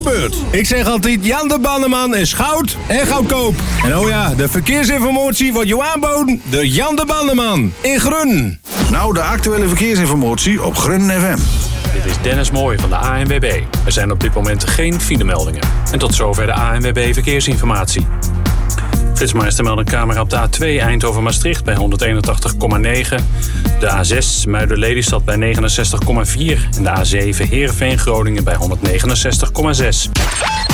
Ik zeg altijd, Jan de Banneman is goud en goedkoop. En oh ja, de verkeersinformatie wordt jou aanboden door Jan de Banneman in Grun. Nou, de actuele verkeersinformatie op Grun FM. Dit is Dennis Mooij van de ANWB. Er zijn op dit moment geen filemeldingen. En tot zover de ANWB Verkeersinformatie. Flitsmeister meldt een camera op de A2 Eindhoven-Maastricht bij 181,9. De A6 Muiden-Lelystad bij 69,4. En de A7 Heerenveen-Groningen bij 169,6.